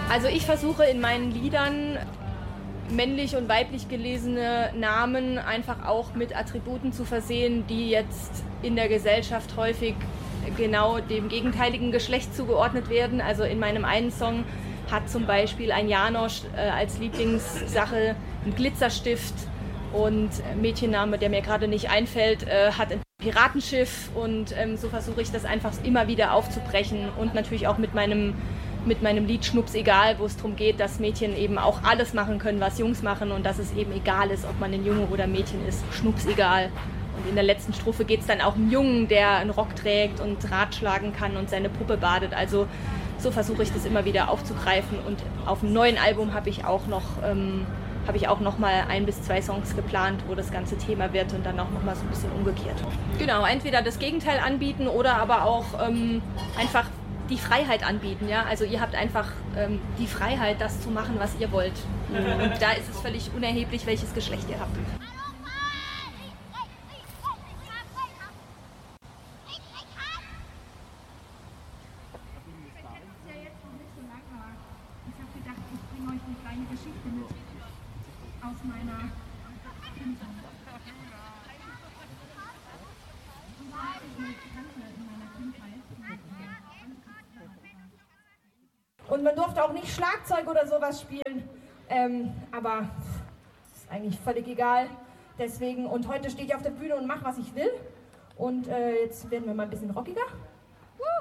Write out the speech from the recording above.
Also ich versuche in meinen Liedern männlich und weiblich gelesene Namen einfach auch mit Attributen zu versehen, die jetzt in der Gesellschaft häufig genau dem gegenteiligen Geschlecht zugeordnet werden. Also in meinem einen Song hat zum Beispiel ein Janosch als Lieblingssache einen Glitzerstift und Mädchenname, der mir gerade nicht einfällt, hat ein Piratenschiff und so versuche ich das einfach immer wieder aufzubrechen und natürlich auch mit meinem Lied Schnups egal, wo es darum geht, dass Mädchen eben auch alles machen können, was Jungs machen und dass es eben egal ist, ob man ein Junge oder ein Mädchen ist. Schnups egal. Und in der letzten Strophe geht es dann auch um einen Jungen, der einen Rock trägt und Rad schlagen kann und seine Puppe badet. Also so versuche ich das immer wieder aufzugreifen und auf dem neuen Album habe ich auch noch mal 1 bis 2 Songs geplant, wo das ganze Thema wird und dann auch noch mal so ein bisschen umgekehrt. Genau, entweder das Gegenteil anbieten oder aber auch einfach die Freiheit anbieten, ja. Also ihr habt einfach die Freiheit, das zu machen, was ihr wollt. Und da ist es völlig unerheblich, welches Geschlecht ihr habt. Aus meiner Kindheit. Und man durfte auch nicht Schlagzeug oder sowas spielen, aber das ist eigentlich völlig egal. Deswegen, und heute stehe ich auf der Bühne und mache, was ich will. Und jetzt werden wir mal ein bisschen rockiger.